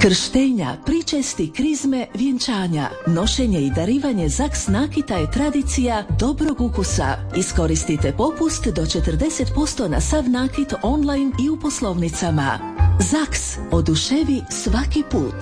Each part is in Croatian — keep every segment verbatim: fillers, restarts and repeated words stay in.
Krštenja, pričesti, krizme, vjenčanja, nošenje i darivanje zaks nakita je tradicija dobrog ukusa. Iskoristite popust do četrdeset posto na sav nakit online i u poslovnicama. Zaks, oduševi svaki put.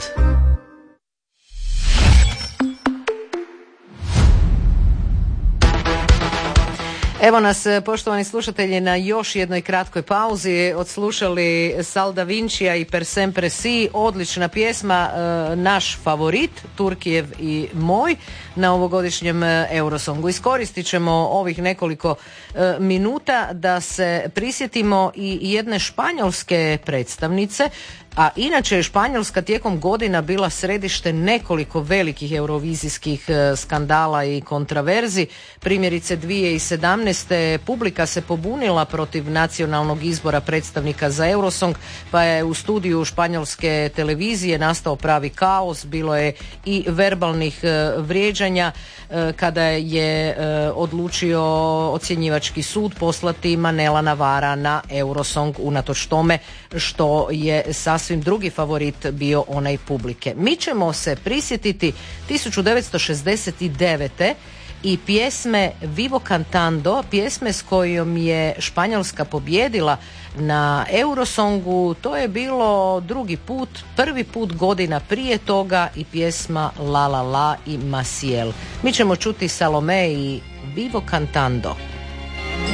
Evo nas, poštovani slušatelji, na još jednoj kratkoj pauzi. Odslušali Sal da Vincija i Per sempre si, odlična pjesma, naš favorit, Turkijev i moj, na ovogodišnjem Eurosongu. Iskoristit ćemo ovih nekoliko minuta da se prisjetimo i jedne španjolske predstavnice, a inače je Španjolska tijekom godina bila središte nekoliko velikih eurovizijskih skandala i kontraverzi. Primjerice dvije tisuće sedamnaeste. publika se pobunila protiv nacionalnog izbora predstavnika za Eurosong, pa je u studiju španjolske televizije nastao pravi kaos. Bilo je i verbalnih vrijeđanja kada je odlučio ocjenjivački sud poslati Manela Navara na Eurosong, unatoč tome što je sasvim drugi favorit bio onaj publike. Mi ćemo se prisjetiti tisuću devetsto šezdeset devete. i pjesme Vivo Cantando, pjesme s kojom je Španjolska pobjedila na Eurosongu. To je bilo drugi put, prvi put godina prije toga i pjesma La La La i Maciel. Mi ćemo čuti Salome i Vivo Cantando.